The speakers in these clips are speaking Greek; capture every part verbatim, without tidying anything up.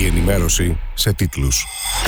Η ενημέρωση σε τίτλους.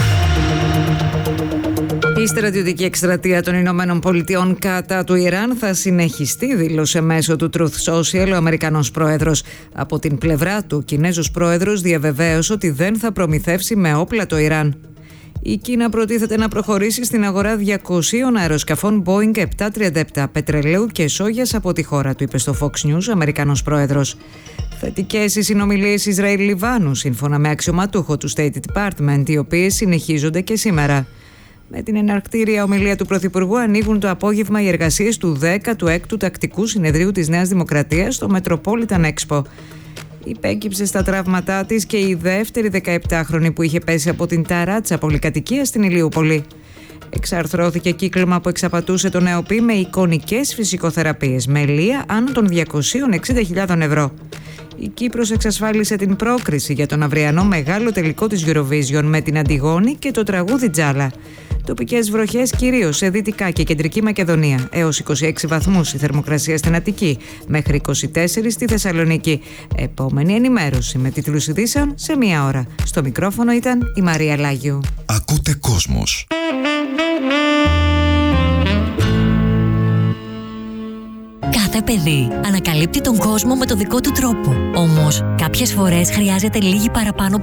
Η στρατιωτική εκστρατεία των Ηνωμένων Πολιτειών κατά του Ιράν θα συνεχιστεί, δήλωσε μέσω του Truth Social ο Αμερικανός πρόεδρος. Από την πλευρά του, ο Κινέζος πρόεδρος διαβεβαίωσε ότι δεν θα προμηθεύσει με όπλα το Ιράν. Η Κίνα προτίθεται να προχωρήσει στην αγορά διακοσίων αεροσκαφών Boeing επτακόσια τριάντα επτά πετρελαίου και σόγιας από τη χώρα του, είπε στο Fox News ο Αμερικανός πρόεδρος. Θετικές οι συνομιλίες Ισραήλ-Λιβάνου, σύμφωνα με αξιωματούχο του State Department, οι οποίες συνεχίζονται και σήμερα. Με την εναρκτήρια ομιλία του Πρωθυπουργού ανοίγουν το απόγευμα οι εργασίες του δέκατου έκτου Τακτικού Συνεδρίου της Νέας Δημοκρατίας στο Metropolitan Expo. Υπέκυψε στα τραύματά της και η δεύτερη δεκαεπτάχρονη που είχε πέσει από την ταράτσα πολυκατοικία στην Ηλιούπολη. Εξαρθρώθηκε κύκλωμα που εξαπατούσε τον νεοπή με εικονικές φυσικοθεραπείες με λία άνω των διακόσιες εξήντα χιλιάδες ευρώ. Η Κύπρος εξασφάλισε την πρόκριση για τον αυριανό μεγάλο τελικό της Eurovision με την Αντιγόνη και το τραγούδι Τζάλα. Τοπικές βροχές κυρίως σε Δυτικά και Κεντρική Μακεδονία. Έως είκοσι έξι βαθμούς η θερμοκρασία στην Αττική, μέχρι είκοσι τέσσερα στη Θεσσαλονίκη. Επόμενη ενημέρωση με τίτλους ειδήσεων σε μία ώρα. Στο μικρόφωνο ήταν η Μαρία Λάγιου. Ακούτε Κόσμος. Κάθε παιδί ανακαλύπτει τον κόσμο με το δικό του τρόπο. Όμως, κάποιες φορές χρειάζεται λίγη παραπάνω